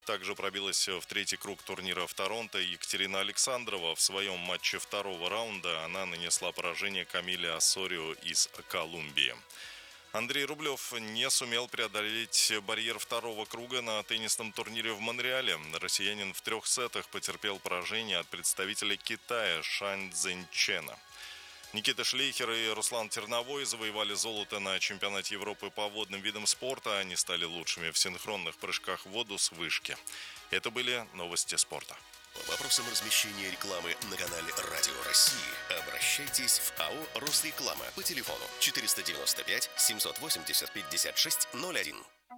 Также пробилась в третий круг турнира в Торонто Екатерина Александрова. В своем матче второго раунда она нанесла поражение Камиле Осорио из Колумбии. Андрей Рублев не сумел преодолеть барьер второго круга на теннисном турнире в Монреале. Россиянин в 3 сетах потерпел поражение от представителя Китая Шань Цзэньчена. Никита Шлейхер и Руслан Терновой завоевали золото на чемпионате Европы по водным видам спорта. Они стали лучшими в синхронных прыжках в воду с вышки. Это были новости спорта. По вопросам размещения рекламы на канале Радио России обращайтесь в АО «Росреклама» по телефону 495 780 5601.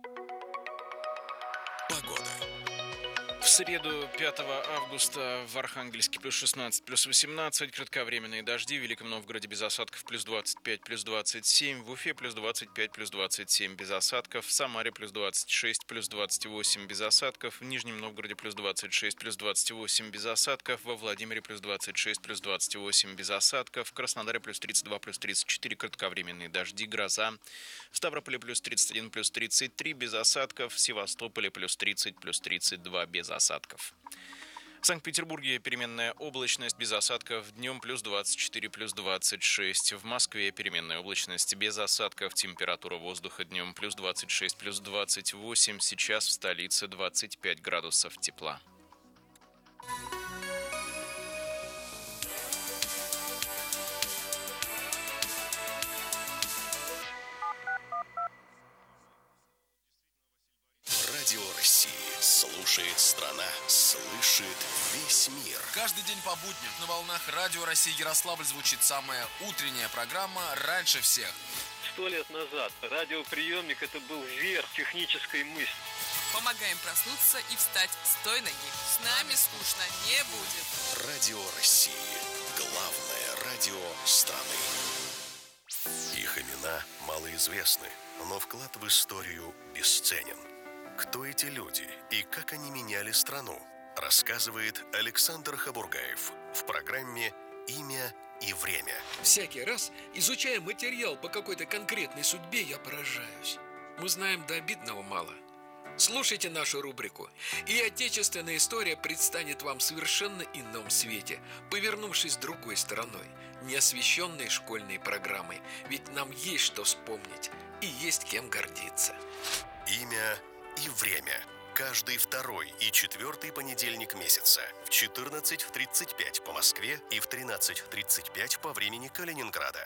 Погода. В среду 5 августа в Архангельске плюс 16, плюс 18, кратковременные дожди, в Великом Новгороде без осадков плюс 25, плюс 27, в Уфе плюс 25, плюс 27 без осадков, в Самаре плюс 26, плюс 28 без осадков, в Нижнем Новгороде плюс 26, плюс 28 без осадков, во Владимире плюс 26, плюс 28 без осадков, в Краснодаре плюс 32, плюс 34, кратковременные дожди, гроза, в Ставрополе плюс 31, плюс 33 без осадков, в Севастополе плюс 30, плюс 32 без осадков. В Санкт-Петербурге переменная облачность без осадков, днем плюс 24, плюс 26. В Москве переменная облачность без осадков, температура воздуха днем плюс 26, плюс 28. Сейчас в столице 25 градусов тепла. Радио России. Слушает страна, слышит весь мир. Каждый день по будням на волнах Радио России Ярославль звучит самая утренняя программа «Раньше всех». 100 лет назад радиоприемник – это был верх технической мысли. Помогаем проснуться и встать с той ноги. С нами скучно не будет. Радио России. Главное радио страны. Их имена малоизвестны, но вклад в историю бесценен. Кто эти люди и как они меняли страну, рассказывает Александр Хабургаев в программе «Имя и время». Всякий раз, изучая материал по какой-то конкретной судьбе, я поражаюсь. Мы знаем до обидного мало. Слушайте нашу рубрику, и отечественная история предстанет вам в совершенно ином свете, повернувшись другой стороной, не освещенной школьной программой, ведь нам есть что вспомнить и есть кем гордиться. «Имя и время». Каждый второй и четвертый понедельник месяца в 14:35 по Москве и в 13:35 по времени Калининграда.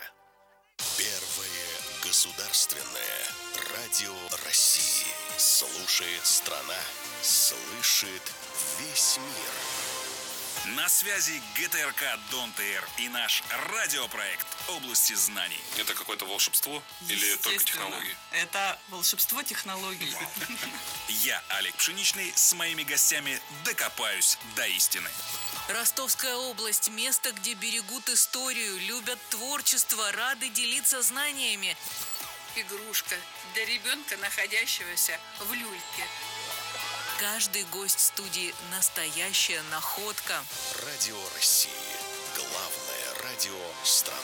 Первое государственное радио России. Слушает страна, слышит весь мир. На связи ГТРК Дон ТР и наш радиопроект «Области знаний». Это какое-то волшебство или только технологии? Это волшебство технологий. Я, Олег Пшеничный, с моими гостями докопаюсь до истины. Ростовская область – место, где берегут историю, любят творчество, рады делиться знаниями. Игрушка для ребенка, находящегося в люльке. Каждый гость студии – настоящая находка. Радио России. Главное радио страны.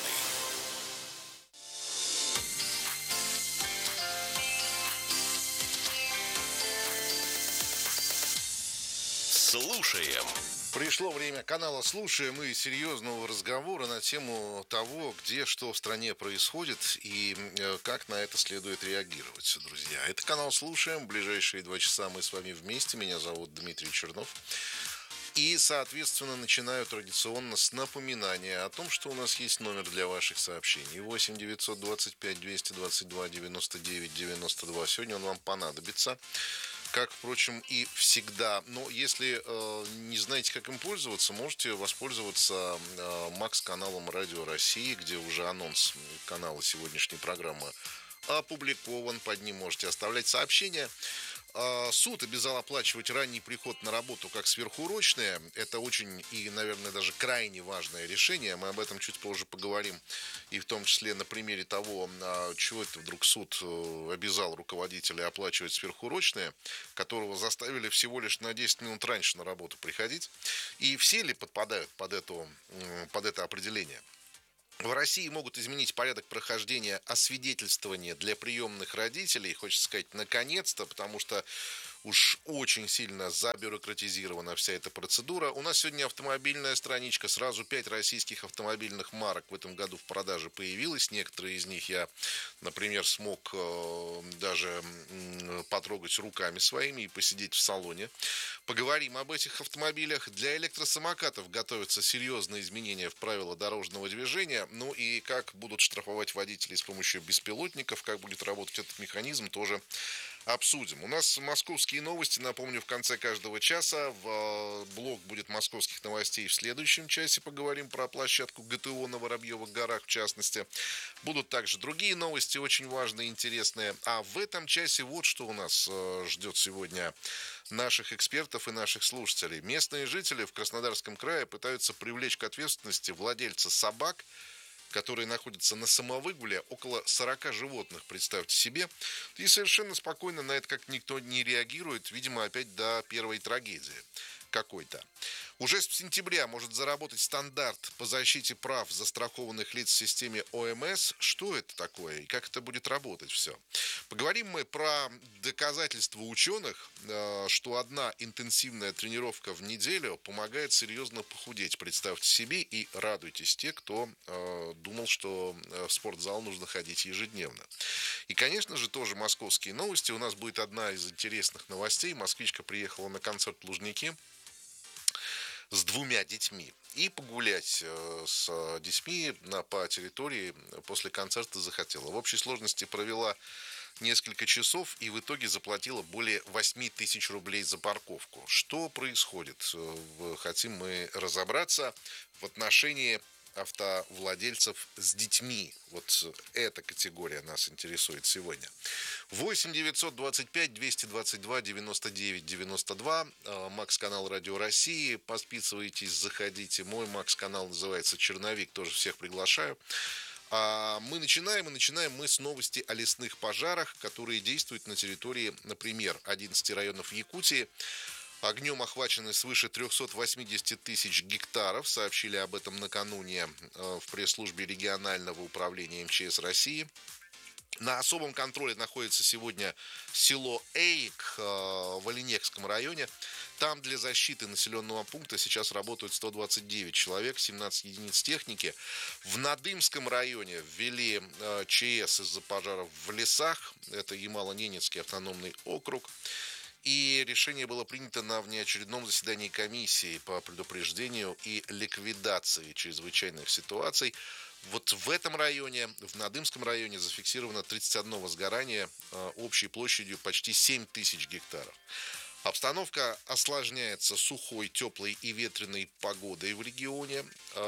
Слушаем. Пришло время канала «Слушаем» и серьезного разговора на тему того, где что в стране происходит и как на это следует реагировать, друзья. Это канал «Слушаем». Ближайшие 2 часа мы с вами вместе. Меня зовут Дмитрий Чернов. И, соответственно, начинаю традиционно с напоминания о том, что у нас есть номер для ваших сообщений. 8 925 222 99 92. Сегодня он вам понадобится. Как, впрочем, и всегда. Но если не знаете, как им пользоваться, можете воспользоваться Макс-каналом Радио России, где уже анонс канала сегодняшней программы опубликован. Под ним можете оставлять сообщения. Суд обязал оплачивать ранний приход на работу как сверхурочное. Это очень и, наверное, даже крайне важное решение. Мы об этом чуть позже поговорим. И в том числе на примере того, чего это вдруг суд обязал руководителя оплачивать сверхурочное, которого заставили всего лишь на 10 минут раньше на работу приходить. И все ли подпадают под это определение? В России могут изменить порядок прохождения освидетельствования для приемных родителей. Хочется сказать, наконец-то, потому что уж очень сильно забюрократизирована вся эта процедура. У нас сегодня автомобильная страничка. Сразу 5 российских автомобильных марок в этом году в продаже появилось. Некоторые из них я, например, смог даже потрогать руками своими и посидеть в салоне. Поговорим об этих автомобилях. Для электросамокатов готовятся серьезные изменения в правила дорожного движения. Ну и как будут штрафовать водителей с помощью беспилотников, как будет работать этот механизм, тоже обсудим. У нас московские новости, напомню, в конце каждого часа. Блок будет московских новостей в следующем часе. Поговорим про площадку ГТО на Воробьевых горах, в частности. Будут также другие новости, очень важные, интересные. А в этом часе вот что у нас ждет сегодня наших экспертов и наших слушателей. Местные жители в Краснодарском крае пытаются привлечь к ответственности владельца собак, которые находятся на самовыгуле, около 40 животных, представьте себе. И совершенно спокойно на это как никто не реагирует, видимо, опять до первой трагедии какой-то. Уже с сентября может заработать стандарт по защите прав застрахованных лиц в системе ОМС. Что это такое и как это будет работать все? Поговорим мы про доказательства ученых, что одна интенсивная тренировка в неделю помогает серьезно похудеть. Представьте себе и радуйтесь те, кто думал, что в спортзал нужно ходить ежедневно. И, конечно же, тоже московские новости. У нас будет одна из интересных новостей. Москвичка приехала на концерт в Лужники с 2 детьми. И погулять с детьми по территории после концерта захотела. В общей сложности провела несколько часов и в итоге заплатила более 8 тысяч рублей за парковку. Что происходит? Хотим мы разобраться в отношении автовладельцев с детьми. Вот эта категория нас интересует сегодня. 8 925 222 99 92. Макс-канал Радио России. Подписывайтесь, заходите. Мой Макс-канал называется «Черновик». Тоже всех приглашаю. А мы начинаем мы с новости о лесных пожарах, которые действуют на территории, например, 11 районов Якутии. Огнем охвачены свыше 380 тысяч гектаров. Сообщили об этом накануне в пресс-службе регионального управления МЧС России. На особом контроле находится сегодня село Эйк в Оленегском районе. Там для защиты населенного пункта сейчас работают 129 человек, 17 единиц техники. В Надымском районе ввели ЧС из-за пожаров в лесах. Это Ямало-Ненецкий автономный округ. И решение было принято на внеочередном заседании комиссии по предупреждению и ликвидации чрезвычайных ситуаций. Вот в этом районе, в Надымском районе, зафиксировано 31 возгорание общей площадью почти 7 тысяч гектаров. Обстановка осложняется сухой, теплой и ветреной погодой в регионе.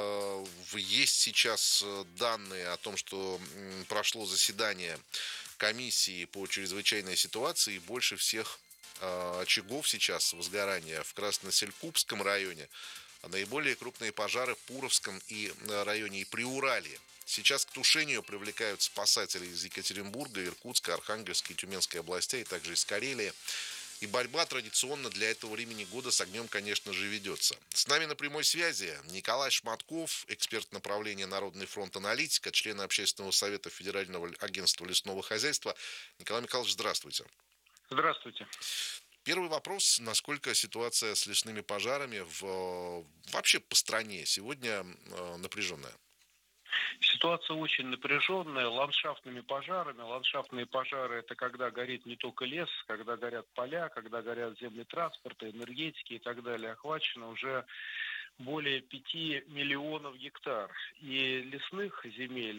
Есть сейчас данные о том, что прошло заседание комиссии по чрезвычайной ситуации. Больше всех очагов сейчас возгорания в Красноселькупском районе, а наиболее крупные пожары в Пуровском и районе Приуралья. Сейчас к тушению привлекают спасатели из Екатеринбурга, Иркутска, Архангельской и Тюменской областей, также из Карелии. И борьба традиционно для этого времени года с огнем, конечно же, ведется. С нами на прямой связи Николай Шматков, эксперт направления Народный фронт аналитика, член Общественного совета Федерального агентства лесного хозяйства. Николай Михайлович, здравствуйте. Здравствуйте. Первый вопрос. Насколько ситуация с лесными пожарами вообще по стране сегодня напряженная? Ситуация очень напряженная ландшафтными пожарами. Ландшафтные пожары – это когда горит не только лес, когда горят поля, когда горят земли транспорта, энергетики и так далее. Охвачено уже более 5 миллионов гектар. И лесных земель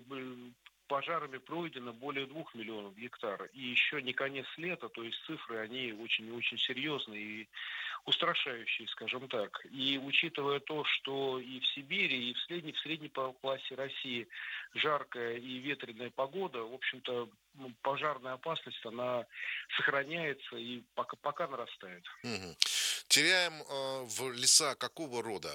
пожарами пройдено более 2 миллионов гектар. И еще не конец лета, то есть цифры, они очень-очень серьезные и устрашающие, скажем так. И учитывая то, что и в Сибири, и в средней полосе России жаркая и ветреная погода, в общем-то, пожарная опасность, она сохраняется и пока нарастает. Угу. Теряем в леса какого рода?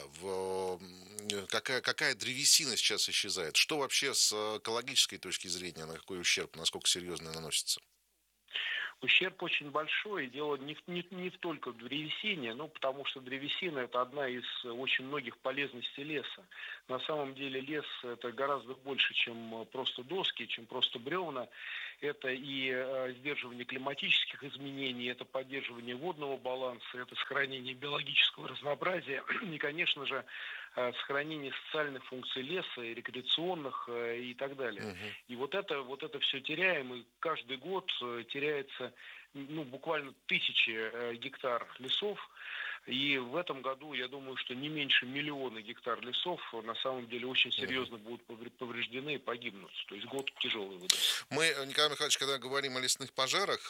Какая древесина сейчас исчезает? Что вообще с экологической точки зрения, на какой ущерб, насколько серьезно наносится? Ущерб очень большой. Дело не только в древесине, потому что древесина – это одна из очень многих полезностей леса. На самом деле лес – это гораздо больше, чем просто доски, чем просто бревна. это и сдерживание климатических изменений, это поддерживание водного баланса, это сохранение биологического разнообразия и, конечно же, сохранение социальных функций леса и рекреационных и так далее. И вот это все теряем, и каждый год теряется буквально тысячи гектар лесов. И в этом году, я думаю, что не меньше 1 миллиона гектар лесов на самом деле очень серьезно будут повреждены и погибнут. То есть год тяжелый выдастся. Мы, Николай Михайлович, когда говорим о лесных пожарах,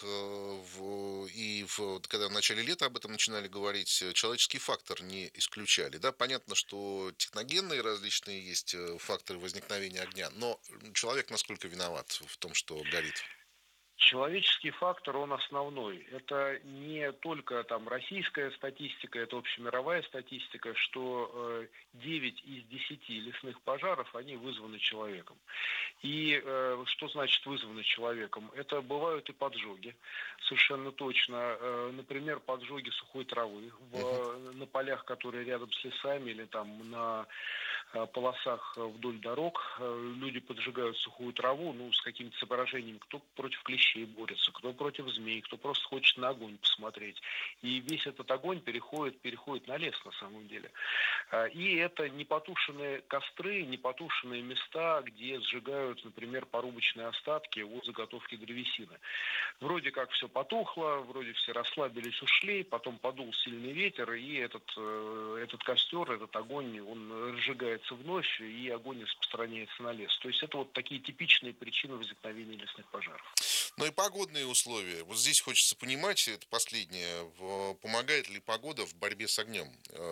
когда в начале лета об этом начинали говорить, человеческий фактор не исключали. Да? Понятно, что техногенные различные есть факторы возникновения огня, но человек насколько виноват в том, что горит? Человеческий фактор, он основной. Это не только российская статистика, это общемировая статистика, что 9 из 10 лесных пожаров, они вызваны человеком. И что значит вызваны человеком? Это бывают и поджоги, совершенно точно. Например, поджоги сухой травы на полях, которые рядом с лесами или на полосах вдоль дорог. Люди поджигают сухую траву, с какими-то соображениями, кто против клещей борется, кто против змей, кто просто хочет на огонь посмотреть. И весь этот огонь переходит на лес на самом деле. И это непотушенные костры, непотушенные места, где сжигают, например, порубочные остатки от заготовки древесины. Вроде как все потухло, вроде все расслабились, ушли, потом подул сильный ветер, и этот костер, этот огонь, он разжигается вновь, и огонь распространяется на лес. То есть это вот такие типичные причины возникновения лесных пожаров. Ну и погодные условия. Вот здесь хочется понимать, это последнее, помогает ли погода в борьбе с огнем?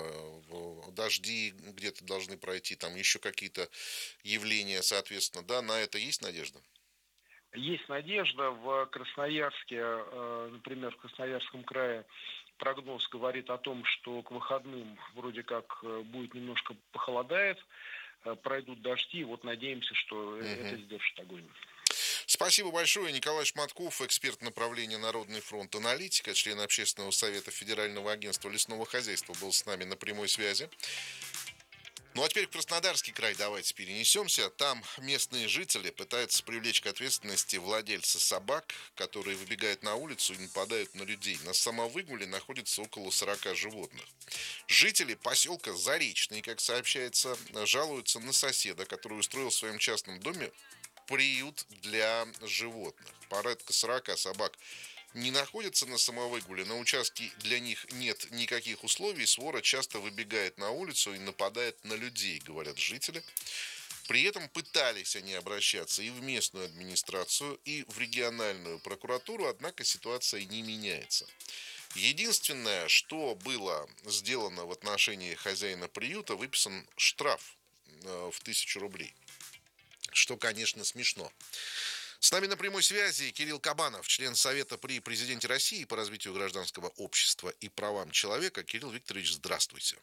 Дожди где-то должны пройти, там еще какие-то явления, соответственно, да, на это есть надежда? Есть надежда. В Красноярске, например, в Красноярском крае прогноз говорит о том, что к выходным вроде как будет немножко похолодает, пройдут дожди, вот надеемся, что это сдержит огонь. Спасибо большое. Николай Шматков, эксперт направления Народный фронт, аналитика, член Общественного совета Федерального агентства лесного хозяйства, был с нами на прямой связи. Ну а теперь в Краснодарский край давайте перенесемся. Там местные жители пытаются привлечь к ответственности владельца собак, которые выбегают на улицу и нападают на людей. На самовыгуле находится около 40 животных. Жители поселка Заречный, как сообщается, жалуются на соседа, который устроил в своем частном доме приют для животных. Порядка 40 собак не находятся на самовыгуле, на участке для них нет никаких условий, свора часто выбегает на улицу и нападает на людей, говорят жители. При этом пытались они обращаться и в местную администрацию, и в региональную прокуратуру, однако ситуация не меняется. Единственное, что было сделано в отношении хозяина приюта, выписан штраф в 1000 рублей. Что, конечно, смешно. С нами на прямой связи Кирилл Кабанов, член Совета при Президенте России по развитию гражданского общества и правам человека. Кирилл Викторович, здравствуйте.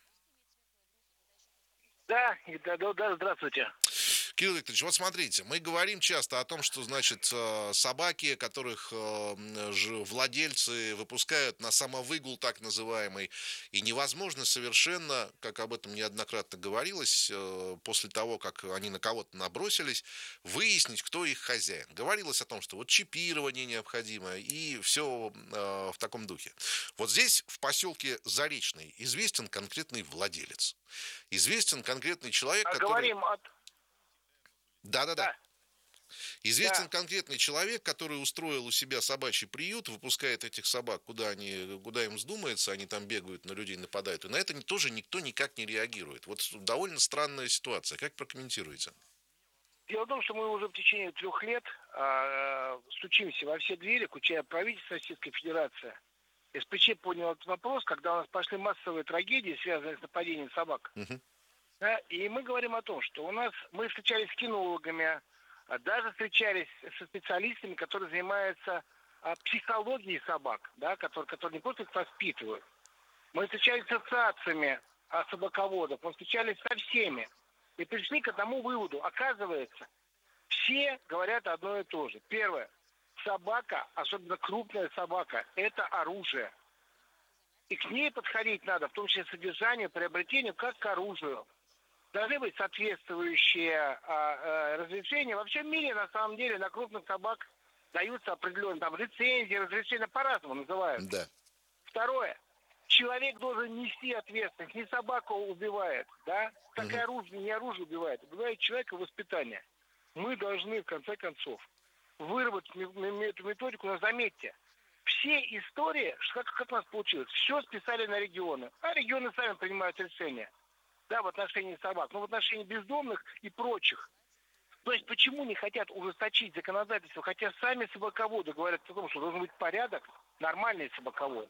Да, здравствуйте. Кирилл Викторович, вот смотрите, мы говорим часто о том, что, значит, собаки, которых владельцы выпускают на самовыгул так называемый, и невозможно совершенно, как об этом неоднократно говорилось, после того, как они на кого-то набросились, выяснить, кто их хозяин. Говорилось о том, что вот чипирование необходимо, и все в таком духе. Вот здесь, в поселке Заречный, известен конкретный владелец. Известен конкретный человек, который... Говорим от... Да. Известен конкретный человек, который устроил у себя собачий приют, выпускает этих собак, куда им вздумается, они там бегают, на людей нападают. И на это тоже никто никак не реагирует. Вот довольно странная ситуация. Как прокомментируете? Дело в том, что мы уже в течение 3 лет стучимся во все двери, включая правительство Российской Федерации. СПЧ понял этот вопрос, когда у нас пошли массовые трагедии, связанные с нападением собак. Да, и мы говорим о том, что мы встречались с кинологами, даже встречались со специалистами, которые занимаются психологией собак, да, которые не просто их воспитывают. Мы встречались с ассоциациями собаководов, мы встречались со всеми и пришли к одному выводу. Оказывается, все говорят одно и то же. Первое. Собака, особенно крупная собака, это оружие. И к ней подходить надо, в том числе содержанию, приобретению, как к оружию. Должны быть соответствующие разрешения. Вообще в мире, на самом деле, на крупных собак Даются определенные там лицензии, разрешения, по-разному называют. Да. Второе. Человек должен нести ответственность. Не собаку убивает, да? Так и оружие, не оружие убивает. Убивает человека воспитание. Мы должны, в конце концов, выработать эту методику. Но заметьте, все истории, как у нас получилось, все списали на регионы. А регионы сами принимают решения. Да, в отношении собак, но в отношении бездомных и прочих. То есть почему не хотят ужесточить законодательство, хотя сами собаководы говорят о том, что должен быть порядок, нормальный собаковод.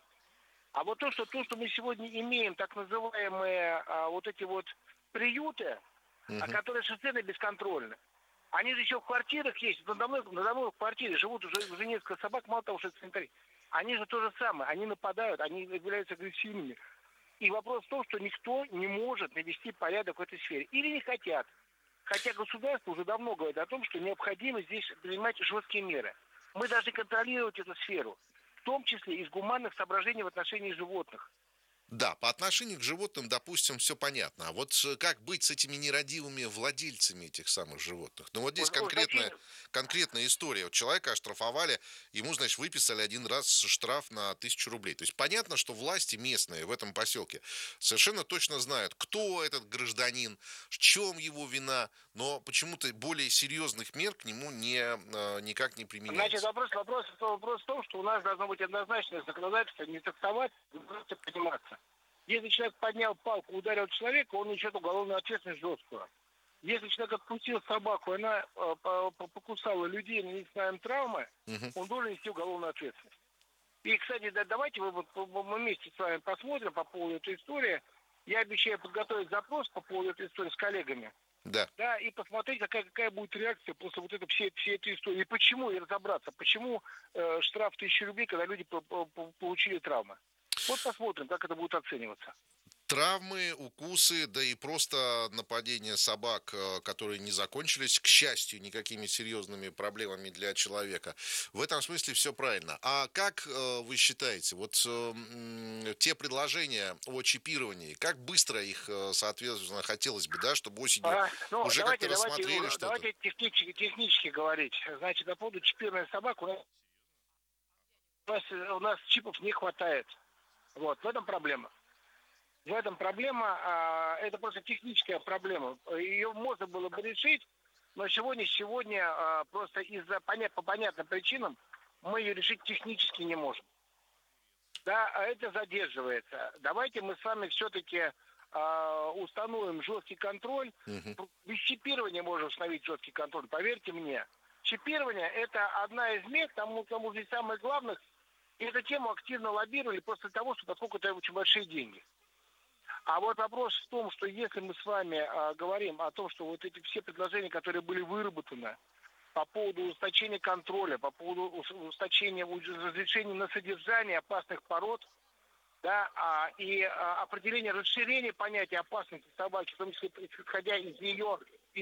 А вот то, что мы сегодня имеем, так называемые вот эти вот приюты, которые совершенно бесконтрольны. Они же еще в квартирах есть. Надо мной в квартире живут уже несколько собак, мало того, что это санитарии. Они же то же самое. Они нападают, они являются агрессивными. И вопрос в том, что никто не может навести порядок в этой сфере. Или не хотят. Хотя государство уже давно говорит о том, что необходимо здесь принимать жесткие меры. Мы должны контролировать эту сферу. В том числе из гуманных соображений в отношении животных. Да, по отношению к животным, допустим, все понятно. А вот как быть с этими нерадивыми владельцами этих самых животных? Ну вот здесь конкретная история. Вот человека оштрафовали, ему, значит, выписали один раз штраф на 1000 рублей. То есть понятно, что власти местные в этом поселке совершенно точно знают, кто этот гражданин, в чем его вина, но почему-то более серьезных мер к нему никак не применяются. Значит, вопрос в том, что у нас должно быть однозначное законодательство, не трактовать, просто приниматься. Если человек поднял палку, ударил человека, он несет уголовную ответственность жесткую. Если человек отпустил собаку, она покусала людей, нанесла им травмы, он должен нести уголовную ответственность. И, кстати, давайте мы вместе с вами посмотрим по поводу этой истории. Я обещаю подготовить запрос по поводу этой истории с коллегами. Да. Да, и посмотреть, какая будет реакция после вот этой всей этой истории. И почему, и разобраться, почему штраф 1000 рублей, когда люди получили травмы. Вот посмотрим, как это будет оцениваться. Травмы, укусы, да и просто нападения собак, которые не закончились, к счастью, никакими серьезными проблемами для человека. В этом смысле все правильно. А как вы считаете, вот те предложения о чипировании, как быстро их, соответственно, хотелось бы, да, чтобы осенью уже как-то рассмотрели что-то? Давайте технически говорить. Значит, по поводу чипирования собак у нас чипов не хватает. Вот, в этом проблема. Это просто техническая проблема. Ее можно было бы решить, но сегодня просто по понятным причинам мы ее решить технически не можем. Да, а это задерживается. Давайте мы с вами все-таки установим жесткий контроль. Без чипирования можно установить жесткий контроль, поверьте мне. Чипирование – это одна из мер, тому же самое главное. И эту тему активно лоббировали после того, что поскольку это очень большие деньги. А вот вопрос в том, что если мы с вами говорим о том, что вот эти все предложения, которые были выработаны по поводу ужесточения контроля, по поводу ужесточения разрешения на содержание опасных пород, да, и определение расширения понятия опасности собаки, в том числе исходя из ее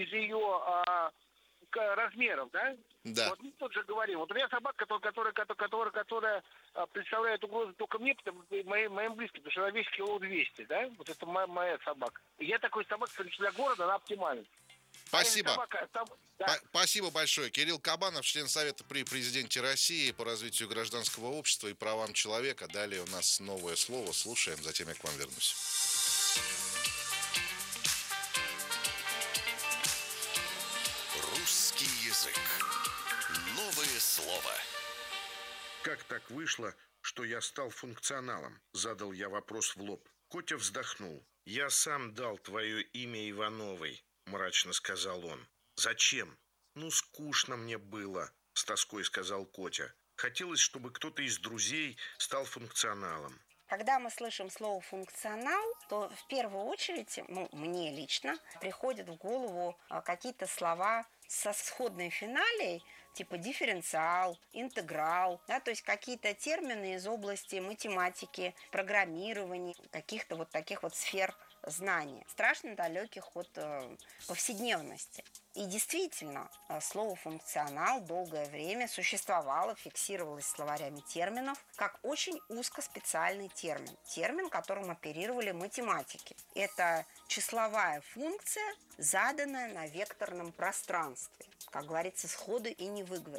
размеров, да? Да. Вот мы тут же говорим. Вот у меня собака, которая представляет угрозу только мне, моим близким, потому что она весит кило 200, да? Вот это моя собака. И я такой собака, для города, она оптимальна. Спасибо. Спасибо большое. Кирилл Кабанов, член Совета при президенте России по развитию гражданского общества и правам человека. Далее у нас новое слово. Слушаем, затем я к вам вернусь. Русский язык. Новое слово. Как так вышло, что я стал функционалом? Задал я вопрос в лоб. Котя вздохнул. Я сам дал твое имя Ивановой, мрачно сказал он. Зачем? Ну, скучно мне было, с тоской сказал Котя. Хотелось, чтобы кто-то из друзей стал функционалом. Когда мы слышим слово «функционал», то в первую очередь, мне лично, приходят в голову какие-то слова со сходной финалией, типа дифференциал, интеграл, да, то есть какие-то термины из области математики, программирования, каких-то вот таких вот сфер знаний, страшно далеких от повседневности. И действительно, слово «функционал» долгое время существовало, фиксировалось словарями терминов, как очень узкоспециальный термин. Термин, которым оперировали математики. Это числовая функция, заданная на векторном пространстве. Как говорится, сходу и не выговоришь.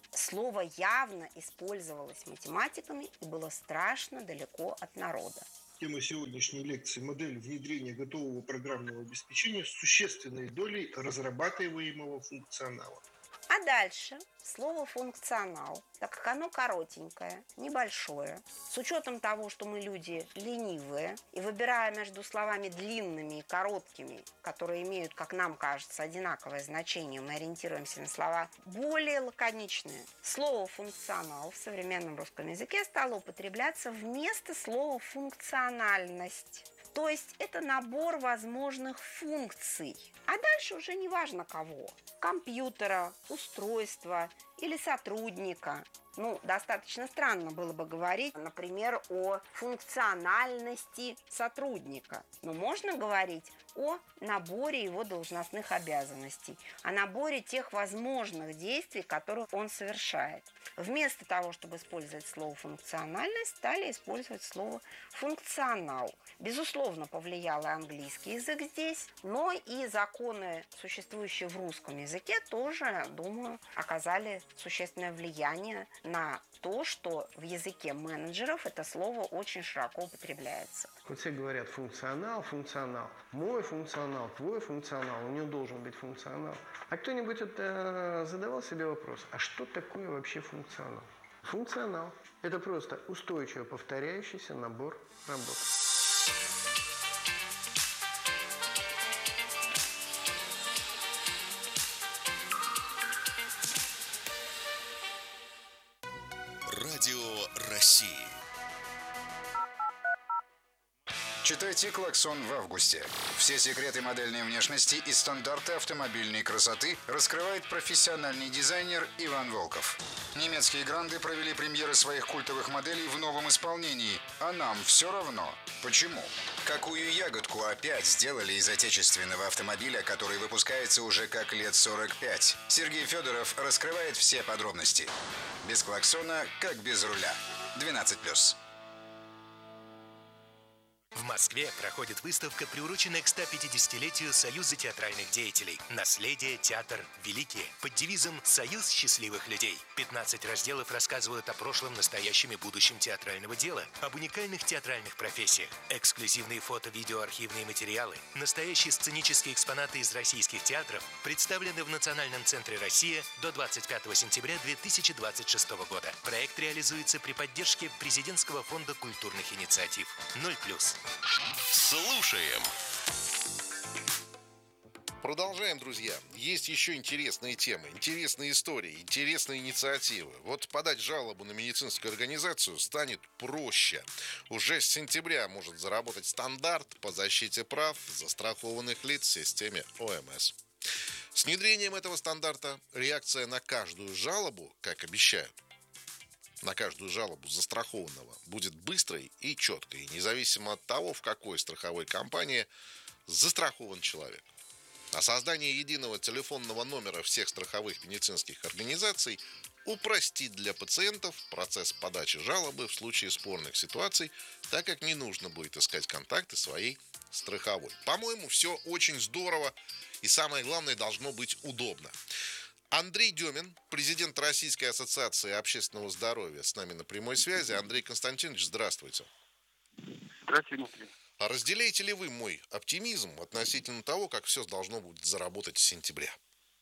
Слово явно использовалось математиками и было страшно далеко от народа. Тема сегодняшней лекции – модель внедрения готового программного обеспечения с существенной долей разрабатываемого функционала. А дальше слово «функционал», так как оно коротенькое, небольшое, с учетом того, что мы люди ленивые, и выбирая между словами длинными и короткими, которые имеют, как нам кажется, одинаковое значение, мы ориентируемся на слова более лаконичные. Слово «функционал» в современном русском языке стало употребляться вместо слова «функциональность». То есть это набор возможных функций. А дальше уже не важно кого. Компьютера, устройства или сотрудника. Достаточно странно было бы говорить, например, о функциональности сотрудника. Но можно говорить о наборе его должностных обязанностей, о наборе тех возможных действий, которые он совершает. Вместо того, чтобы использовать слово «функциональность», стали использовать слово «функционал». Безусловно, повлиял и английский язык здесь, но и законы, существующие в русском языке, тоже, думаю, оказали существенное влияние на то, что в языке менеджеров это слово очень широко употребляется. Вот все говорят функционал, функционал. Мой функционал, твой функционал, у него должен быть функционал. А кто-нибудь задавал себе вопрос, а что такое вообще функционал? Функционал – это просто устойчиво повторяющийся набор работ. Радио России. Читайте «Клаксон» в августе. Все секреты модельной внешности и стандарты автомобильной красоты раскрывает профессиональный дизайнер Иван Волков. Немецкие гранды провели премьеры своих культовых моделей в новом исполнении. А нам все равно. Почему? Какую ягодку опять сделали из отечественного автомобиля, который выпускается уже как лет 45? Сергей Федоров раскрывает все подробности. Без клаксона, как без руля. 12+. В Москве проходит выставка, приуроченная к 150-летию Союза театральных деятелей «Наследие. Театр. Великие» под девизом «Союз счастливых людей». 15 разделов рассказывают о прошлом, настоящем и будущем театрального дела, об уникальных театральных профессиях, эксклюзивные фото, видео, архивные материалы, настоящие сценические экспонаты из российских театров представлены в Национальном центре «Россия» до 25 сентября 2026 года. Проект реализуется при поддержке Президентского фонда культурных инициатив. 0+. Слушаем. Продолжаем, друзья. Есть еще интересные темы, интересные истории, интересные инициативы. Вот подать жалобу на медицинскую организацию станет проще. Уже с сентября может заработать стандарт по защите прав застрахованных лиц в системе ОМС. С внедрением этого стандарта реакция на каждую жалобу, как обещают, на каждую жалобу застрахованного будет быстрой и четкой, независимо от того, в какой страховой компании застрахован человек. А создание единого телефонного номера всех страховых медицинских организаций упростит для пациентов процесс подачи жалобы в случае спорных ситуаций, так как не нужно будет искать контакты своей страховой. По-моему, все очень здорово и, самое главное, должно быть удобно. Андрей Демин, президент Российской ассоциации общественного здоровья, с нами на прямой связи. Андрей Константинович, здравствуйте. Здравствуйте, Дмитрий. А разделяете ли вы мой оптимизм относительно того, как все должно будет заработать с сентября?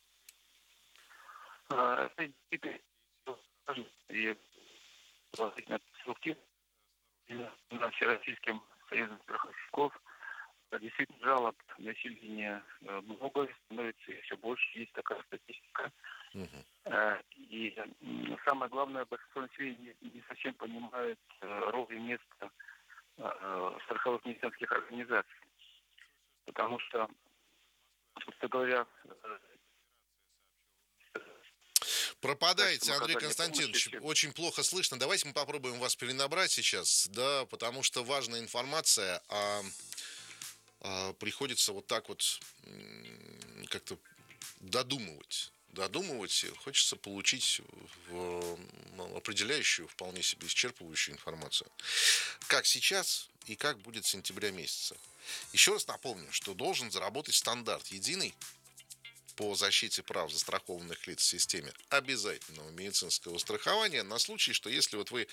Всероссийским союзом страховщиков действительно жалоб населения много, становится еще больше, есть такая статистика. И самое главное, большинство населения не совсем понимает роль и место страховых медицинских организаций. Потому что, собственно говоря... Пропадаете, Андрей Константинович, очень плохо слышно. Давайте мы попробуем вас перенабрать сейчас, да, потому что важная информация, приходится вот так вот как-то додумывать. Хочется получить определяющую, вполне себе исчерпывающую информацию. Как сейчас и как будет с сентября месяца. Еще раз напомню, что должен заработать стандарт единый по защите прав застрахованных лиц в системе обязательного медицинского страхования на случай, что если вот вы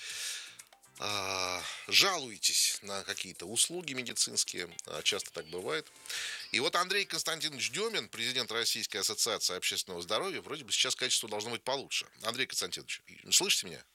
жалуетесь на какие-то услуги медицинские, часто так бывает. И вот Андрей Константинович Демин, президент Российской ассоциации общественного здоровья, вроде бы сейчас качество должно быть получше. Андрей Константинович, слышите меня?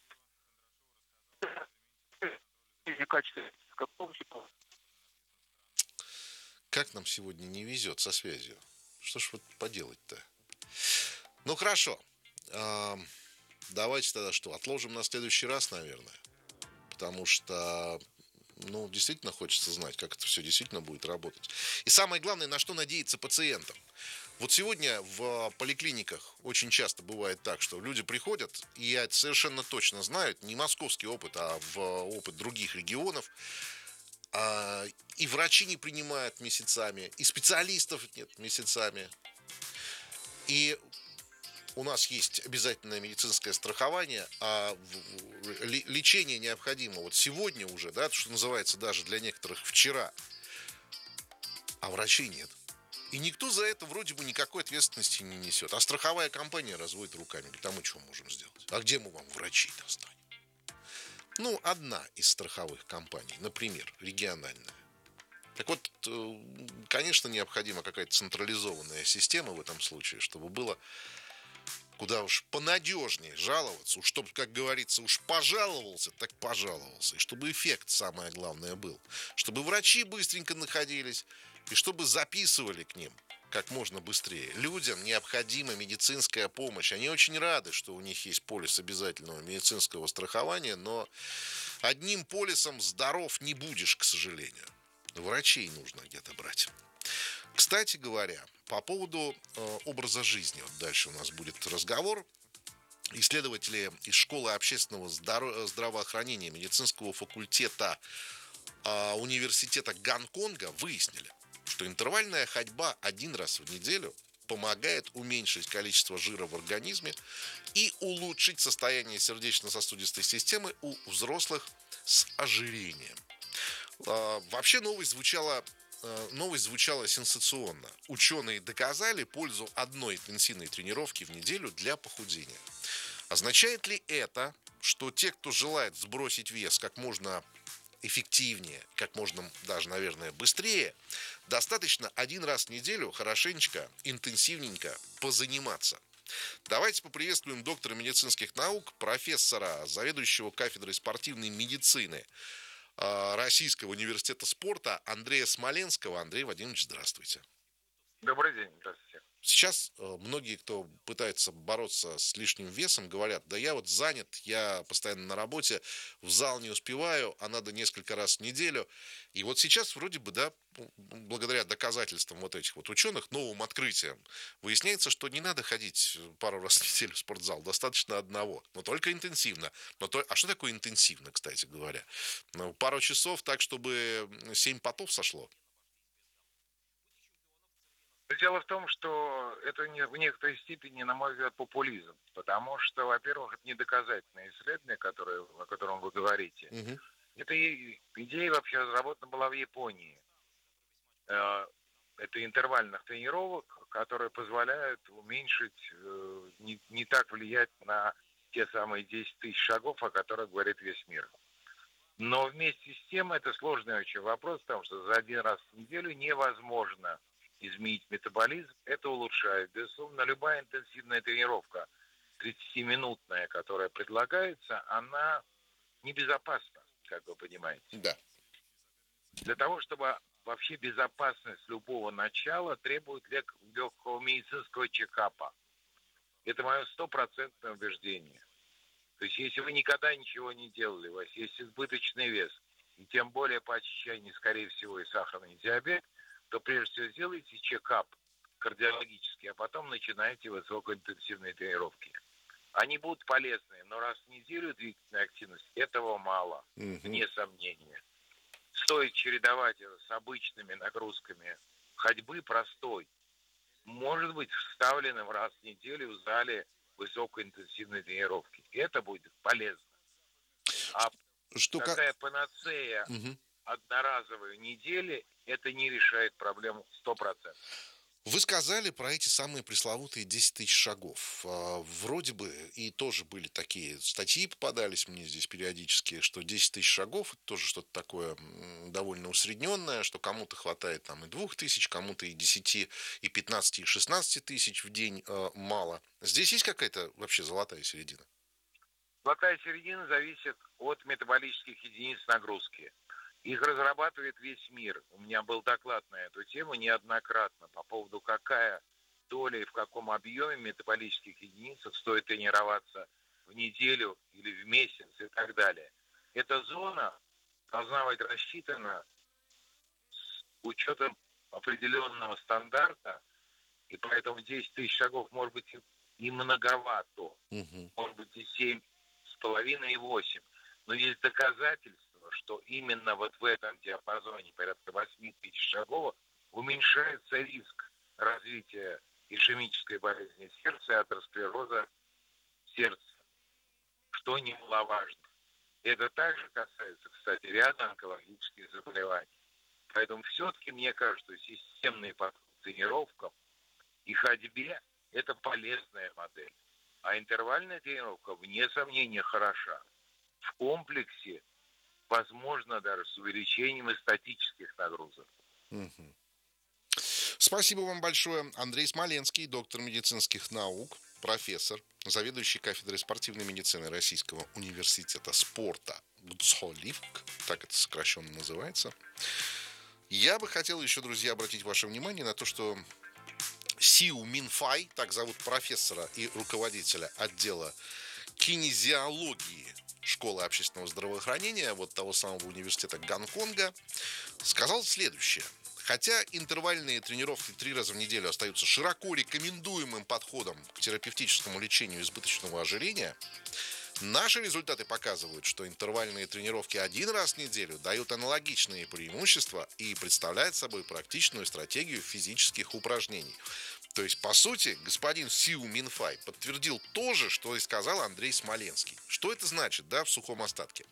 Как нам сегодня не везет со связью? Что ж вот поделать-то? Ну, хорошо. Давайте тогда что, отложим на следующий раз, наверное. Потому что, ну, действительно хочется знать, как это все действительно будет работать. И самое главное, на что надеяться пациентам. Вот сегодня в поликлиниках очень часто бывает так, что люди приходят, и я совершенно точно знаю, не московский опыт, а в опыт других регионов, и врачи не принимают месяцами, и специалистов нет месяцами. И у нас есть обязательное медицинское страхование, а лечение необходимо вот сегодня уже, да, что называется даже для некоторых вчера, а врачей нет. И никто за это вроде бы никакой ответственности не несет. А страховая компания разводит руками. Говорит, а мы что можем сделать? А где мы вам врачей достанем? Ну, одна из страховых компаний, например, региональная. Так вот, конечно, необходима какая-то централизованная система в этом случае, чтобы было куда уж понадежнее жаловаться, уж чтобы, как говорится, уж пожаловался, так пожаловался. И чтобы эффект, самое главное, был. Чтобы врачи быстренько находились, и чтобы записывали к ним как можно быстрее. Людям необходима медицинская помощь. Они очень рады, что у них есть полис обязательного медицинского страхования, но одним полисом здоров не будешь, к сожалению. Врачей нужно где-то брать. Кстати говоря, по поводу образа жизни, вот дальше у нас будет разговор. Исследователи из школы общественного здравоохранения медицинского факультета университета Гонконга выяснили, что интервальная ходьба один раз в неделю помогает уменьшить количество жира в организме и улучшить состояние сердечно-сосудистой системы у взрослых с ожирением. Вообще новость звучала сенсационно. Ученые доказали пользу одной интенсивной тренировки в неделю для похудения. Означает ли это, что те, кто желает сбросить вес как можно эффективнее, как можно даже, наверное, быстрее, достаточно один раз в неделю хорошенечко, интенсивненько позаниматься? Давайте поприветствуем доктора медицинских наук, профессора, заведующего кафедрой спортивной медицины Российского университета спорта Андрея Смоленского. Андрей Вадимович, здравствуйте. Добрый день, здравствуйте. Сейчас многие, кто пытается бороться с лишним весом, говорят, да я вот занят, я постоянно на работе, в зал не успеваю, а надо несколько раз в неделю. И вот сейчас вроде бы, да, благодаря доказательствам вот этих вот ученых, новым открытиям, выясняется, что не надо ходить пару раз в неделю в спортзал, достаточно одного, но только интенсивно. А что такое интенсивно, кстати говоря? Ну, пару часов так, чтобы 7 потов сошло? Дело в том, что это в некоторой степени, на мой взгляд, популизм. Потому что, во-первых, это не доказательное исследование, о котором вы говорите. Угу. Эта идея вообще разработана была в Японии. Это интервальных тренировок, которые позволяют уменьшить, не так влиять на те самые 10 тысяч шагов, о которых говорит весь мир. Но вместе с тем это сложный очень вопрос, потому что за один раз в неделю невозможно изменить метаболизм, это улучшает. Безусловно, любая интенсивная тренировка, 30-минутная, которая предлагается, она небезопасна, как вы понимаете. Да. Для того, чтобы вообще безопасность любого начала требует легкого медицинского чекапа. Это мое стопроцентное убеждение. То есть, если вы никогда ничего не делали, у вас есть избыточный вес, и тем более по ощущению, скорее всего, и сахарный диабет, то прежде всего сделайте чекап кардиологический, а потом начинайте высокоинтенсивные тренировки. Они будут полезны, но раз в неделю двигательной активности этого мало, вне сомнения. Стоит чередовать с обычными нагрузками ходьбы простой. Может быть вставленным раз в неделю в зале высокоинтенсивной тренировки. Это будет полезно. А такая панацея одноразовой недели, это не решает проблему 100%. Вы сказали про эти самые пресловутые 10 тысяч шагов. Вроде бы и тоже были такие статьи, попадались мне здесь периодически, что 10 тысяч шагов – это тоже что-то такое довольно усредненное, что кому-то хватает там и 2 тысяч, кому-то и 10, и 15, и 16 тысяч в день мало. Здесь есть какая-то вообще золотая середина? Золотая середина зависит от метаболических единиц нагрузки. Их разрабатывает весь мир. У меня был доклад на эту тему неоднократно по поводу, какая доля и в каком объеме метаболических единиц стоит тренироваться в неделю или в месяц и так далее. Эта зона должна быть рассчитана с учетом определенного стандарта, и поэтому 10 тысяч шагов может быть и многовато, может быть и 7,5 и 8. Но есть доказательства, что именно вот в этом диапазоне порядка 8 тысяч шагов уменьшается риск развития ишемической болезни сердца и атеросклероза сердца, что немаловажно. Это также касается, кстати, ряда онкологических заболеваний. Поэтому все-таки мне кажется, что системный подход к тренировкам и ходьбе – это полезная модель. А интервальная тренировка, вне сомнения, хороша. В комплексе возможно даже с увеличением статических нагрузок. Спасибо вам большое. Андрей Смоленский, доктор медицинских наук, профессор, заведующий кафедрой спортивной медицины Российского университета спорта ГЦОЛИВК, так это сокращенно называется. Я бы хотел еще, друзья, обратить ваше внимание на то, что Сиу Минфай, так зовут профессора и руководителя отдела кинезиологии Школы общественного здравоохранения, вот того самого университета Гонконга, сказал следующее. Хотя интервальные тренировки 3 раза в неделю остаются широко рекомендуемым подходом к терапевтическому лечению избыточного ожирения, наши результаты показывают, что интервальные тренировки 1 раз в неделю дают аналогичные преимущества и представляют собой практичную стратегию физических упражнений. То есть, по сути, господин Сиу Минфай подтвердил то же, что и сказал Андрей Смоленский. Что это значит, да, в сухом остатке?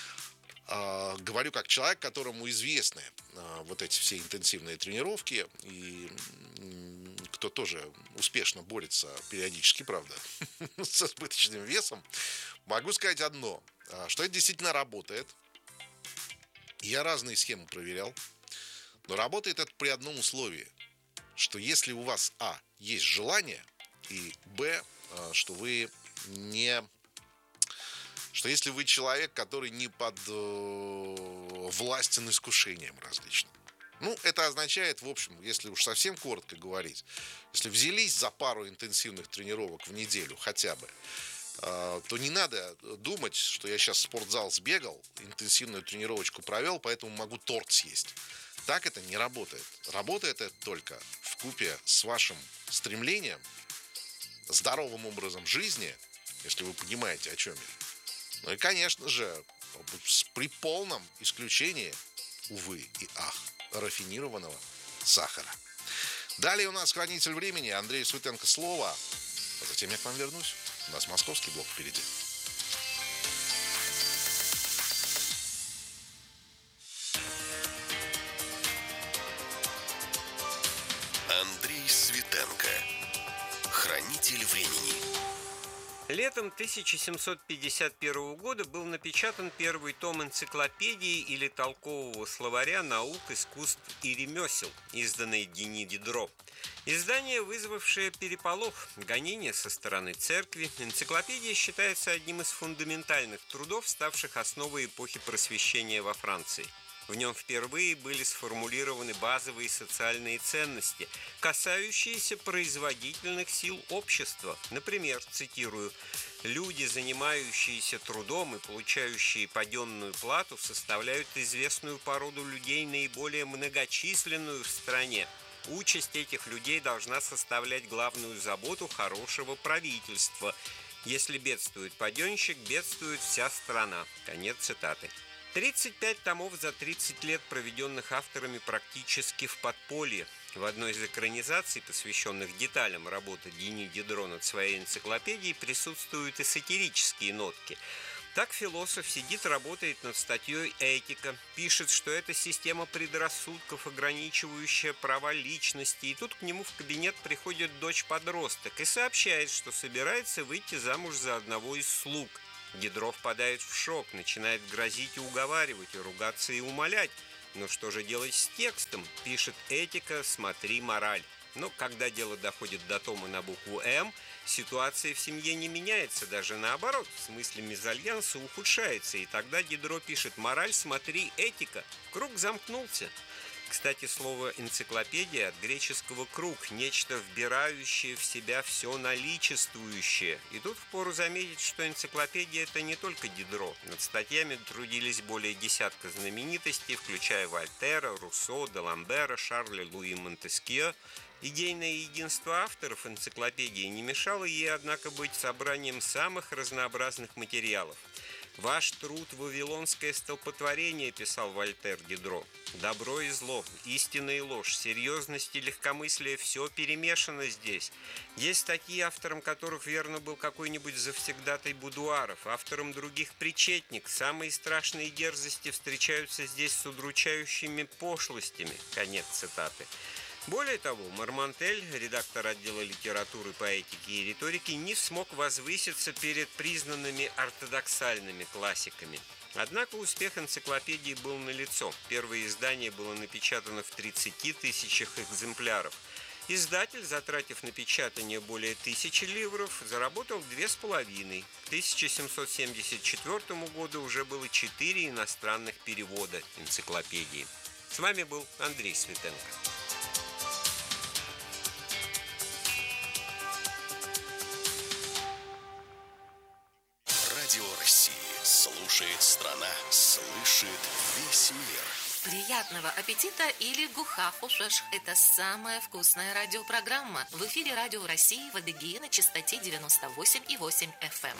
Говорю как человек, которому известны вот эти все интенсивные тренировки, и кто тоже успешно борется периодически, правда, с избыточным весом, могу сказать одно, что это действительно работает. Я разные схемы проверял, но работает это при одном условии, что если у вас, есть желание, и, что вы не... Что если вы человек, который не под властен искушением различным. Ну, это означает, в общем, если уж совсем коротко говорить, если взялись за пару интенсивных тренировок в неделю хотя бы, то не надо думать, что я сейчас в спортзал сбегал, интенсивную тренировочку провел, поэтому могу торт съесть. Так это не работает. Работает это только вкупе с вашим стремлением, здоровым образом жизни, если вы понимаете, о чем я. Ну и, конечно же, при полном исключении, увы и ах, рафинированного сахара. Далее у нас хранитель времени Андрей Светенко слово. А затем я к вам вернусь. У нас московский блок впереди. Андрей Светенко. Хранитель времени. Летом 1751 года был напечатан первый том энциклопедии или толкового словаря наук, искусств и ремесел, изданный Дени Дидро. Издание, вызвавшее переполох, гонения со стороны церкви, энциклопедия считается одним из фундаментальных трудов, ставших основой эпохи Просвещения во Франции. В нем впервые были сформулированы базовые социальные ценности, касающиеся производительных сил общества. Например, цитирую, «Люди, занимающиеся трудом и получающие паденную плату, составляют известную породу людей, наиболее многочисленную в стране. Участь этих людей должна составлять главную заботу хорошего правительства. Если бедствует паденщик, бедствует вся страна». Конец цитаты. 35 томов за 30 лет, проведенных авторами практически в подполье. В одной из экранизаций, посвященных деталям работы Дени Дидро над своей энциклопедией, присутствуют и сатирические нотки. Так философ сидит, работает над статьей «Этика», пишет, что это система предрассудков, ограничивающая права личности, и тут к нему в кабинет приходит дочь-подросток и сообщает, что собирается выйти замуж за одного из слуг. Дидро впадает в шок, начинает грозить и уговаривать, и ругаться и умолять. Но что же делать с текстом? Пишет «Этика», смотри «Мораль». Но когда дело доходит до тома на букву «М», ситуация в семье не меняется, даже наоборот, в смысле мезальянса ухудшается, и тогда Дидро пишет «Мораль, смотри, этика». Круг замкнулся. Кстати, слово «энциклопедия» от греческого «круг», нечто вбирающее в себя все наличествующее. И тут впору заметить, что энциклопедия – это не только Дидро. Над статьями трудились более десятка знаменитостей, включая Вольтера, Руссо, Даламбера, Шарля Луи Монтескье. Идейное единство авторов энциклопедии не мешало ей, однако, быть собранием самых разнообразных материалов. «Ваш труд – вавилонское столпотворение», – писал Вольтер Дидро. «Добро и зло, истина и ложь, серьезность и легкомыслие – все перемешано здесь. Есть статьи, автором которых, верно, был какой-нибудь завсегдатай будуаров, автором других – причетник. Самые страшные дерзости встречаются здесь с удручающими пошлостями». Конец цитаты. Более того, Мармонтель, редактор отдела литературы, поэтики и риторики, не смог возвыситься перед признанными ортодоксальными классиками. Однако успех энциклопедии был налицо. Первое издание было напечатано в 30 тысячах экземпляров. Издатель, затратив на печатание более 1000 ливров, заработал 2,5. К 1774 году уже было 4 иностранных перевода энциклопедии. С вами был Андрей Светенко. Радио России. Слушает страна, слышит весь мир. Приятного аппетита или гухафушеш. Это самая вкусная радиопрограмма. В эфире Радио России в Адыгее на частоте 98,8 FM.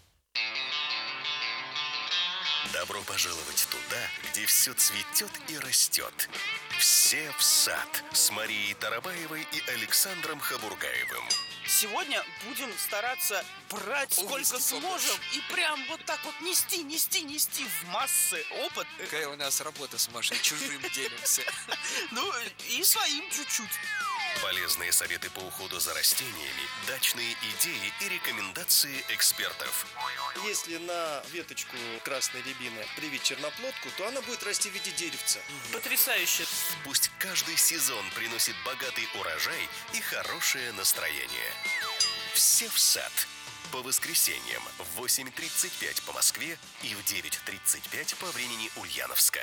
Добро пожаловать туда, где все цветет и растет. Все в сад с Марией Тарабаевой и Александром Хабургаевым. Сегодня будем стараться брать сколько сможем и прям вот так вот нести в массы опыт. Какая у нас работа с Машей, чужим делимся. Ну и своим чуть-чуть. Полезные советы по уходу за растениями, дачные идеи и рекомендации экспертов. Если на веточку красной рябины привить черноплодку, то она будет расти в виде деревца. Потрясающе. Пусть каждый сезон приносит богатый урожай и хорошее настроение. Все в сад. По воскресеньям в 8:35 по Москве и в 9:35 по времени Ульяновска.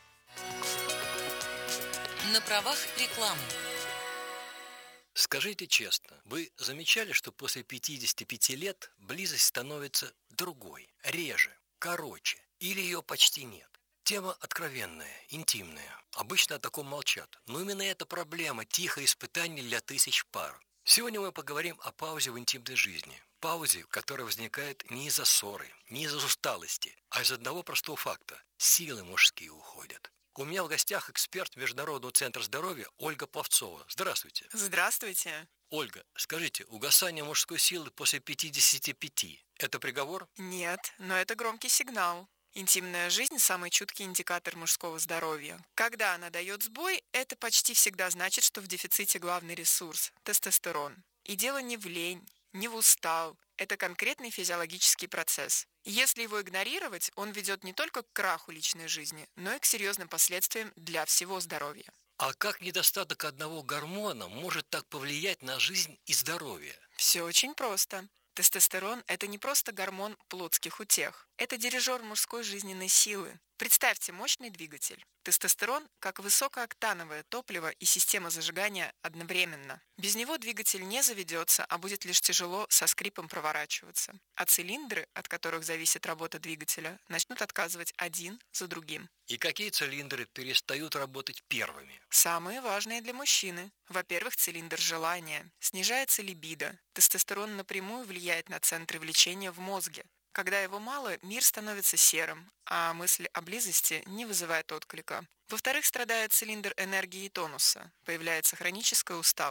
На правах рекламы. Скажите честно, вы замечали, что после 55 лет близость становится другой, реже, короче, или ее почти нет? Тема откровенная, интимная. Обычно о таком молчат. Но именно эта проблема – тихое испытание для тысяч пар. Сегодня мы поговорим о паузе в интимной жизни. Паузе, которая возникает не из-за ссоры, не из-за усталости, а из одного простого факта – силы мужские уходят. У меня в гостях эксперт Международного центра здоровья Ольга Пловцова. Здравствуйте. Здравствуйте. Ольга, скажите, угасание мужской силы после 55 – это приговор? Нет, но это громкий сигнал. Интимная жизнь – самый чуткий индикатор мужского здоровья. Когда она дает сбой, это почти всегда значит, что в дефиците главный ресурс – тестостерон. И дело не в лень, не в устал. Это конкретный физиологический процесс. Если его игнорировать, он ведет не только к краху личной жизни, но и к серьезным последствиям для всего здоровья. А как недостаток одного гормона может так повлиять на жизнь и здоровье? Все очень просто. Тестостерон – это не просто гормон плотских утех. Это дирижер мужской жизненной силы. Представьте мощный двигатель. Тестостерон – как высокооктановое топливо и система зажигания одновременно. Без него двигатель не заведется, а будет лишь тяжело со скрипом проворачиваться. А цилиндры, от которых зависит работа двигателя, начнут отказывать один за другим. И какие цилиндры перестают работать первыми? Самые важные для мужчины. Во-первых, цилиндр желания. Снижается либидо. Тестостерон напрямую влияет на центры влечения в мозге. Когда его мало, мир становится серым, а мысль о близости не вызывает отклика. Во-вторых, страдает цилиндр энергии и тонуса. Появляется хроническая усталость.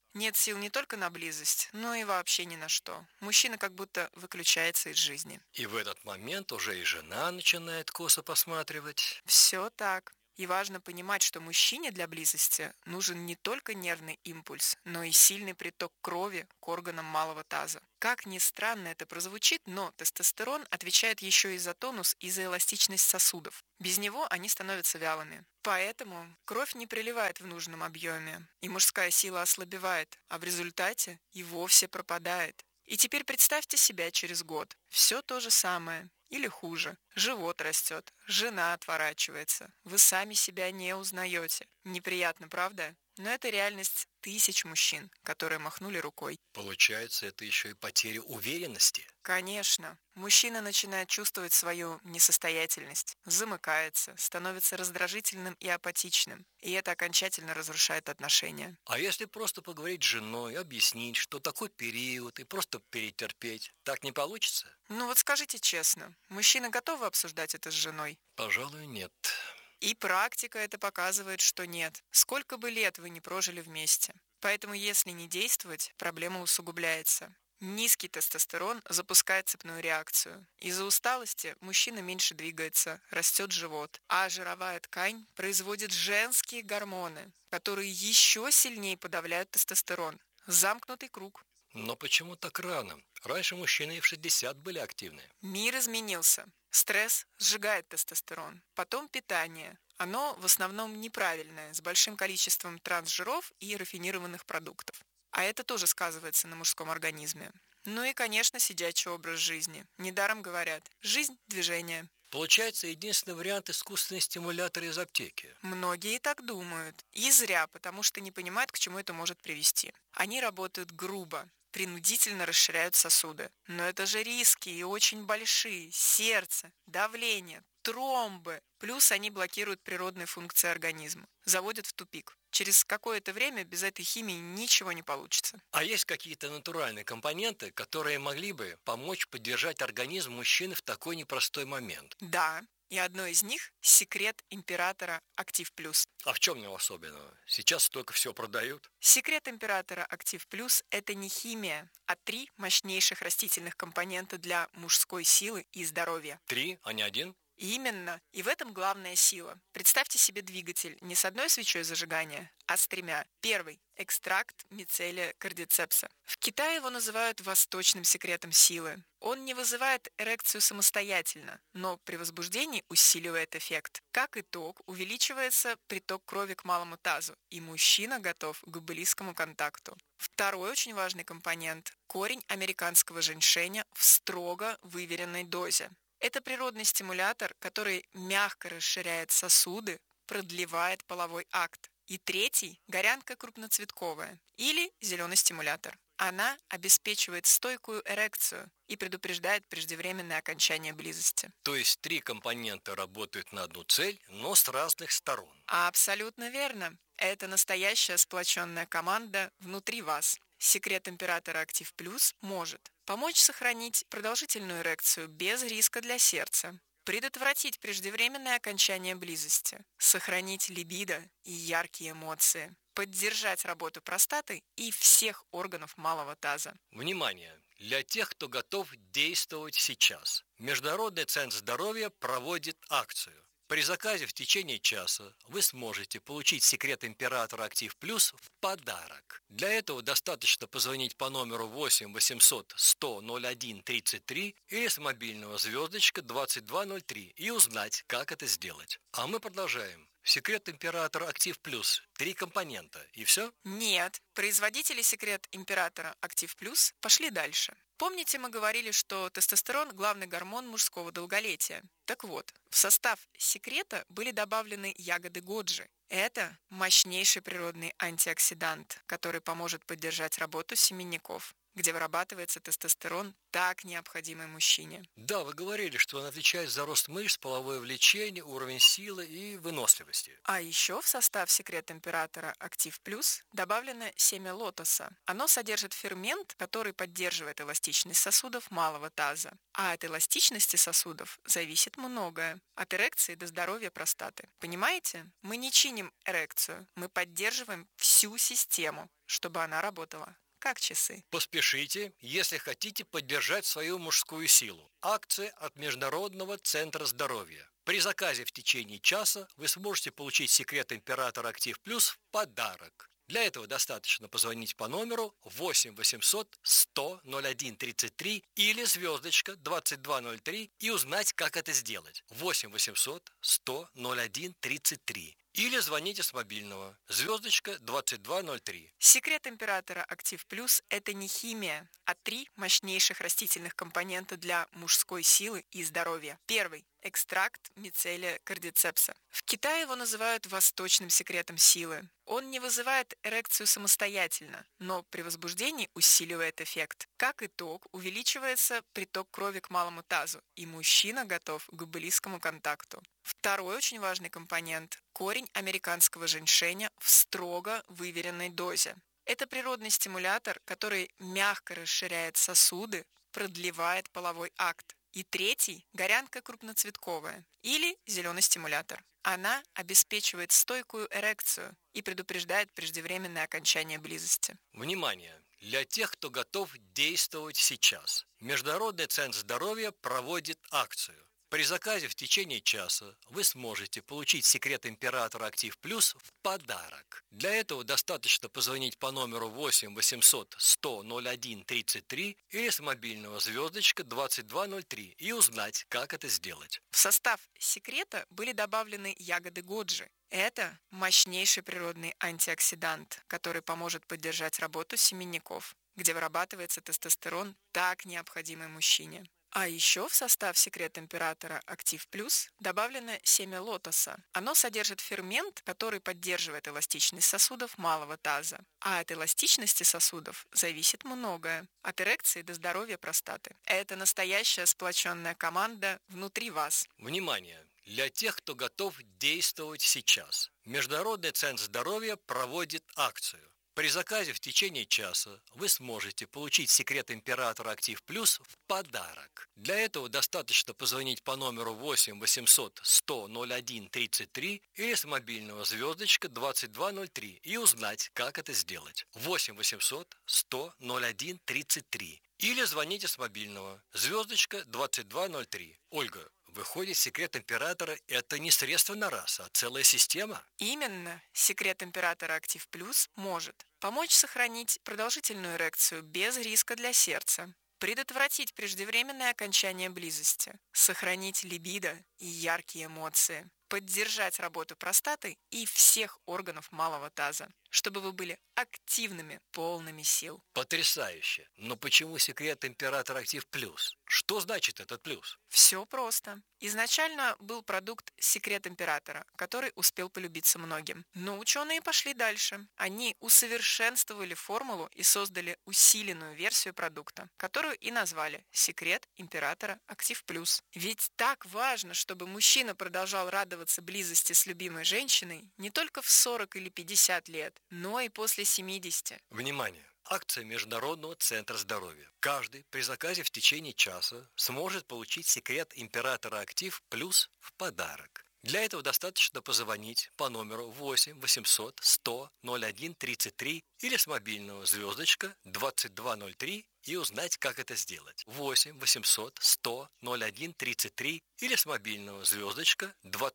Нет сил не только на близость, но и вообще ни на что. Мужчина как будто выключается из жизни. И в этот момент уже и жена начинает косо посматривать. Все так. И важно понимать, что мужчине для близости нужен не только нервный импульс, но и сильный приток крови к органам малого таза. Как ни странно это прозвучит, но тестостерон отвечает еще и за тонус и за эластичность сосудов. Без него они становятся вялыми. Поэтому кровь не приливает в нужном объеме, и мужская сила ослабевает, а в результате и вовсе пропадает. И теперь представьте себя через год. Все то же самое. Или хуже. Живот растет, жена отворачивается. Вы сами себя не узнаете. Неприятно, правда? Но это реальность тысяч мужчин, которые махнули рукой. Получается, это еще и потеря уверенности. Конечно. Мужчина начинает чувствовать свою несостоятельность, замыкается, становится раздражительным и апатичным. И это окончательно разрушает отношения. А если просто поговорить с женой, объяснить, что такой период, и просто перетерпеть, так не получится? Ну вот скажите честно, мужчины готовы обсуждать это с женой? Пожалуй, нет. И практика это показывает, что нет. Сколько бы лет вы не прожили вместе. Поэтому если не действовать, проблема усугубляется. Низкий тестостерон запускает цепную реакцию. Из-за усталости мужчина меньше двигается, растет живот, а жировая ткань производит женские гормоны, которые еще сильнее подавляют тестостерон. Замкнутый круг. Но почему так рано? Раньше мужчины и в 60 были активны. Мир изменился. Стресс сжигает тестостерон. Потом питание. Оно в основном неправильное, с большим количеством трансжиров и рафинированных продуктов. А это тоже сказывается на мужском организме. Ну и, конечно, сидячий образ жизни. Недаром говорят: жизнь – движение. Получается, единственный вариант – искусственный стимулятор из аптеки. Многие так думают. И зря, потому что не понимают, к чему это может привести. Они работают грубо, принудительно расширяют сосуды. Но это же риски и очень большие. Сердце, давление, тромбы. Плюс они блокируют природные функции организма. Заводят в тупик. Через какое-то время без этой химии ничего не получится. А есть какие-то натуральные компоненты, которые могли бы помочь поддержать организм мужчины в такой непростой момент? Да, и одно из них – секрет императора Актив Плюс. А в чем его особенного? Сейчас столько всего продают. Секрет императора Актив Плюс – это не химия, а 3 мощнейших растительных компонента для мужской силы и здоровья. 3, а не 1? Именно. И в этом главная сила. Представьте себе двигатель не с одной свечой зажигания, а с 3. Первый – экстракт мицелия кардицепса. В Китае его называют восточным секретом силы. Он не вызывает эрекцию самостоятельно, но при возбуждении усиливает эффект. Как итог, увеличивается приток крови к малому тазу, и мужчина готов к близкому контакту. Второй очень важный компонент – корень американского женьшеня в строго выверенной дозе. Это природный стимулятор, который мягко расширяет сосуды, продлевает половой акт. И третий – горянка крупноцветковая или зеленый стимулятор. Она обеспечивает стойкую эрекцию и предупреждает преждевременное окончание близости. То есть 3 компонента работают на одну цель, но с разных сторон. Абсолютно верно. Это настоящая сплоченная команда внутри вас. Секрет императора Актив Плюс может помочь сохранить продолжительную эрекцию без риска для сердца, предотвратить преждевременное окончание близости, сохранить либидо и яркие эмоции, поддержать работу простаты и всех органов малого таза. Внимание! Для тех, кто готов действовать сейчас. Международный центр здоровья проводит акцию. При заказе в течение часа вы сможете получить секрет императора Актив Плюс в подарок. Для этого достаточно позвонить по номеру 8 800 100 01 33 или с мобильного звездочка 2203 и узнать, как это сделать. А мы продолжаем. Секрет императора Актив Плюс. 3 компонента. И все? Нет. Производители секрет императора Актив Плюс пошли дальше. Помните, мы говорили, что тестостерон – главный гормон мужского долголетия? Так вот, в состав секрета были добавлены ягоды годжи. Это мощнейший природный антиоксидант, который поможет поддержать работу семенников, где вырабатывается тестостерон, так необходимый мужчине. Да, вы говорили, что он отвечает за рост мышц, половое влечение, уровень силы и выносливости. А еще в состав секрет императора Актив Плюс добавлено семя лотоса. Оно содержит фермент, который поддерживает эластичность сосудов малого таза. А от эластичности сосудов зависит многое. От эрекции до здоровья простаты. Понимаете? Мы не чиним эрекцию, мы поддерживаем все всю систему, чтобы она работала как часы. Поспешите, если хотите поддержать свою мужскую силу. Акция от Международного центра здоровья. При заказе в течение часа вы сможете получить секрет Императора Актив Плюс в подарок. Для этого достаточно позвонить по номеру 8 800 100 01 33 или звездочка 2203 и узнать, как это сделать. 8 800 100 01 33 или звоните с мобильного звездочка 2203. Секрет Императора Актив Плюс – это не химия, а 3 мощнейших растительных компонента для мужской силы и здоровья. Первый – экстракт мицелия кардицепса. В Китае его называют восточным секретом силы. Он не вызывает эрекцию самостоятельно, но при возбуждении усиливает эффект. Как итог, увеличивается приток крови к малому тазу, и мужчина готов к близкому контакту. Второй очень важный компонент – корень американского женьшеня в строго выверенной дозе. Это природный стимулятор, который мягко расширяет сосуды, продлевает половой акт. И третий – горянка крупноцветковая или зеленый стимулятор. Она обеспечивает стойкую эрекцию и предупреждает преждевременное окончание близости. Внимание! Для тех, кто готов действовать сейчас. Международный центр здоровья проводит акцию. При заказе в течение часа вы сможете получить секрет Императора Актив Плюс в подарок. Для этого достаточно позвонить по номеру 8 800 100 01 33 или с мобильного звездочка 2203 и узнать, как это сделать. В состав секрета были добавлены ягоды годжи. Это мощнейший природный антиоксидант, который поможет поддержать работу семенников, где вырабатывается тестостерон, так необходимый мужчине. А еще в состав секрет Императора Актив Плюс добавлено семя лотоса. Оно содержит фермент, который поддерживает эластичность сосудов малого таза. А от эластичности сосудов зависит многое. От эрекции до здоровья простаты. Это настоящая сплоченная команда внутри вас. Внимание! Для тех, кто готов действовать сейчас. Международный центр здоровья проводит акцию. При заказе в течение часа вы сможете получить секрет Императора Актив Плюс в подарок. Для этого достаточно позвонить по номеру 8 800 100 01 33 или с мобильного звездочка 2203 и узнать, как это сделать. 8 800 100 01 33 или звоните с мобильного звездочка 2203. Ольга, выходит, секрет Императора – это не средство на раз, а целая система? Именно. Секрет Императора Актив Плюс может помочь сохранить продолжительную эрекцию без риска для сердца, предотвратить преждевременное окончание близости, сохранить либидо и яркие эмоции, поддержать работу простаты и всех органов малого таза, чтобы вы были активными, полными сил. Потрясающе! Но почему секрет Императора Актив Плюс? Что значит этот плюс? Все просто. Изначально был продукт «Секрет Императора», который успел полюбиться многим. Но ученые пошли дальше. Они усовершенствовали формулу и создали усиленную версию продукта, которую и назвали «Секрет Императора Актив Плюс». Ведь так важно, чтобы мужчина продолжал радоваться близости с любимой женщиной не только в 40 или 50 лет, но и после 70. Внимание! Акция Международного центра здоровья. Каждый при заказе в течение часа сможет получить секрет Императора Актив Плюс в подарок. Для этого достаточно позвонить по номеру 8 800 100 01 33 или с мобильного звездочка 2203 и узнать, как это сделать. 8 800 100 01 33 или с мобильного звездочка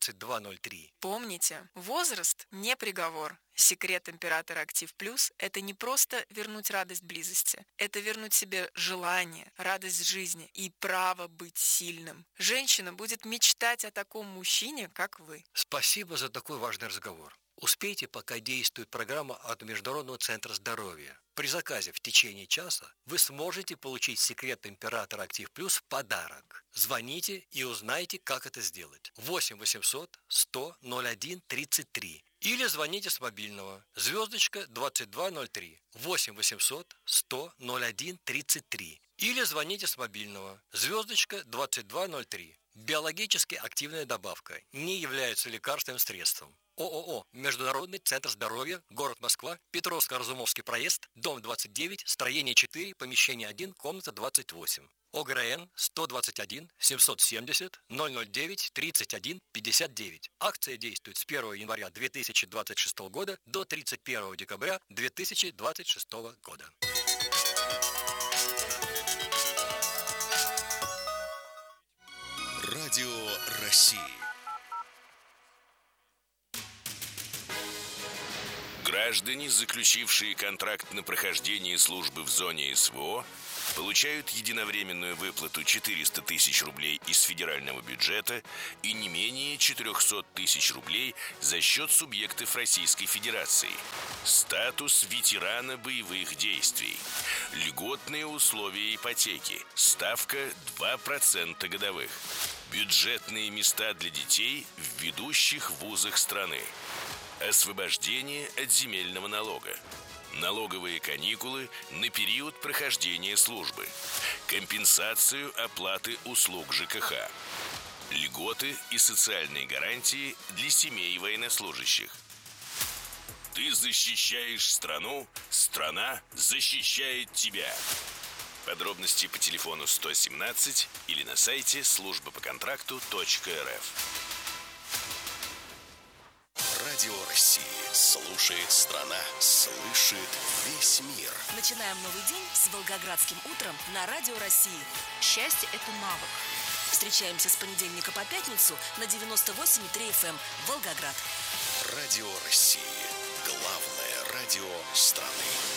2203. Помните, возраст не приговор. Секрет Императора Актив Плюс – это не просто вернуть радость близости. Это вернуть себе желание, радость жизни и право быть сильным. Женщина будет мечтать о таком мужчине, как вы. Спасибо за такой важный разговор. Успейте, пока действует программа от Международного центра здоровья. При заказе в течение часа вы сможете получить секрет Императора Актив Плюс в подарок. Звоните и узнайте, как это сделать. 8 800 100 01 33 или звоните с мобильного звездочка 2203. 8 800 100 01 33 или звоните с мобильного звездочка 2203. Биологически активная добавка не является лекарственным средством. ООО «Международный центр здоровья», город Москва, Петровско-Разумовский проезд, дом 29, строение 4, помещение 1, комната 28. ОГРН 121 770 009 31 59. Акция действует с 1 января 2026 года до 31 декабря 2026 года. Радио России. Граждане, заключившие контракт на прохождение службы в зоне СВО, получают единовременную выплату 400 тысяч рублей из федерального бюджета и не менее 400 тысяч рублей за счет субъектов Российской Федерации. Статус ветерана боевых действий. Льготные условия ипотеки. Ставка 2% годовых. Бюджетные места для детей в ведущих вузах страны. Освобождение от земельного налога. Налоговые каникулы на период прохождения службы. Компенсацию оплаты услуг ЖКХ. Льготы и социальные гарантии для семей военнослужащих. Ты защищаешь страну, страна защищает тебя. Подробности по телефону 117 или на сайте службапоконтракту.рф. Радио России. Слушает страна. Слышит весь мир. Начинаем новый день с Волгоградским утром на Радио России. Счастье – это навык. Встречаемся с понедельника по пятницу на 98,3 FM Волгоград. Радио России. Главное радио страны.